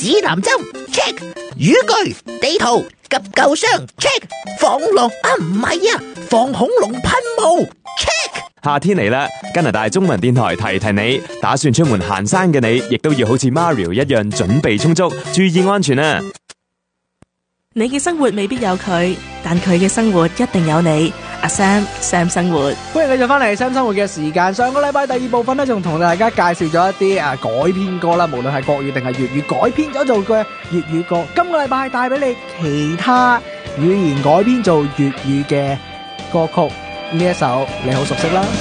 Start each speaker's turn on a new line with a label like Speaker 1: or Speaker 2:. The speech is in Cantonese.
Speaker 1: 指南針 check， 語句、地圖、急救箱 check， 防狼唔係啊，防恐龍噴霧 check。
Speaker 2: 夏天嚟啦，加拿大中文電台提提你，打算出門行山嘅你，亦都要好似 Mario 一樣準備充足，注意安全啊！
Speaker 3: 你嘅生活未必有佢，但佢嘅生活一定有你。阿 Sam 生活，
Speaker 4: 歡迎繼續翻嚟 Sam 生活嘅時間。上個禮拜第2部分咧，仲同大家介紹咗一啲改編歌啦，無論係國語定係粵語改編咗做嘅粵語歌。今個禮拜帶俾你其他語言改編做粵語嘅歌曲，呢一首你好熟悉啦。